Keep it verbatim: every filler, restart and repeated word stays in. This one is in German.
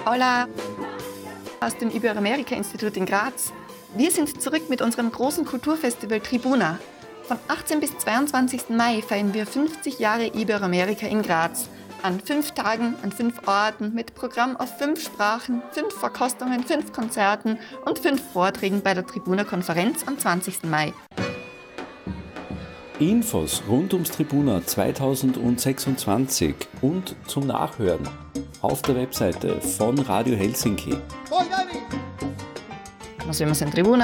Paula aus dem Iberoamerika-Institut in Graz. Wir sind zurück mit unserem großen Kulturfestival Tribuna. Von achtzehnten bis zweiundzwanzigsten Mai feiern wir fünfzig Jahre Iberoamerika in Graz. An fünf Tagen, an fünf Orten, mit Programm auf fünf Sprachen, fünf Verkostungen, fünf Konzerten und fünf Vorträgen bei der Tribuna-Konferenz am zwanzigsten Mai. Infos rund ums Tribuna zweitausendsechsundzwanzig und zum Nachhören auf der Webseite von Radio Helsinki. Nos vemos en Tribuna.